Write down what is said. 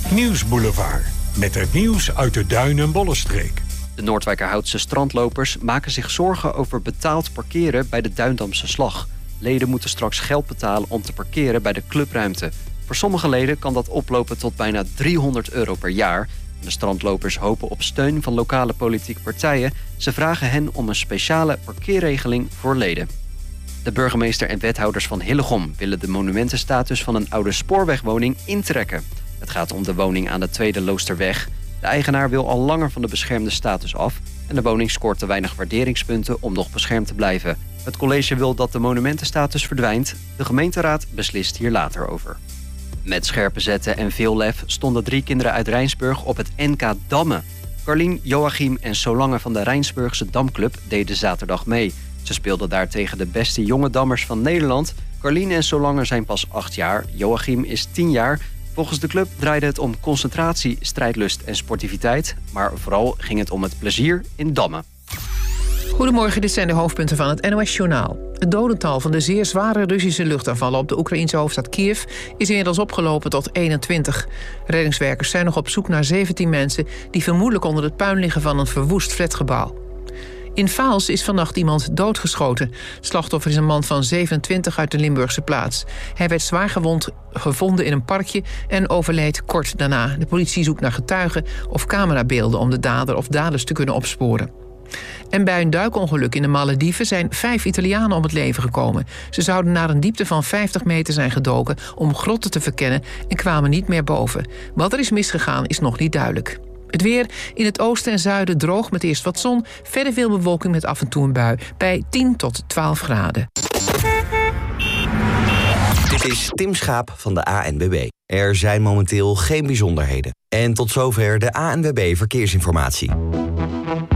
Nieuwsboulevard. Met het nieuws uit de Duin- en Bollenstreek. De Noordwijkerhoutse strandlopers maken zich zorgen over betaald parkeren bij de Duindamse Slag. Leden moeten straks geld betalen om te parkeren bij de clubruimte. Voor sommige leden kan dat oplopen tot bijna €300 per jaar. De strandlopers hopen op steun van lokale politieke partijen. Ze vragen hen om een speciale parkeerregeling voor leden. De burgemeester en wethouders van Hillegom willen de monumentenstatus van een oude spoorwegwoning intrekken. Het gaat om de woning aan de Tweede Loosterweg. De eigenaar wil al langer van de beschermde status af en de woning scoort te weinig waarderingspunten om nog beschermd te blijven. Het college wil dat de monumentenstatus verdwijnt. De gemeenteraad beslist hier later over. Met scherpe zetten en veel lef stonden 3 kinderen uit Rijnsburg op het NK Dammen. Carlien, Joachim en Solange van de Rijnsburgse Damclub deden zaterdag mee. Ze speelden daar tegen de beste jonge dammers van Nederland. Carlien en Solange zijn pas 8 jaar, Joachim is 10 jaar... Volgens de club draaide het om concentratie, strijdlust en sportiviteit. Maar vooral ging het om het plezier in dammen. Goedemorgen, dit zijn de hoofdpunten van het NOS-journaal. Het dodental van de zeer zware Russische luchtaanvallen op de Oekraïense hoofdstad Kiev is inmiddels opgelopen tot 21. Reddingswerkers zijn nog op zoek naar 17 mensen die vermoedelijk onder het puin liggen van een verwoest flatgebouw. In Vaals is vannacht iemand doodgeschoten. Slachtoffer is een man van 27 uit de Limburgse plaats. Hij werd zwaargewond gevonden in een parkje en overleed kort daarna. De politie zoekt naar getuigen of camerabeelden om de dader of daders te kunnen opsporen. En bij een duikongeluk in de Malediven zijn 5 Italianen om het leven gekomen. Ze zouden naar een diepte van 50 meter zijn gedoken om grotten te verkennen en kwamen niet meer boven. Wat er is misgegaan is nog niet duidelijk. Het weer in het oosten en zuiden droog met eerst wat zon. Verder veel bewolking met af en toe een bui bij 10 tot 12 graden. Dit is Tim Schaap van de ANWB. Er zijn momenteel geen bijzonderheden. En tot zover de ANWB Verkeersinformatie.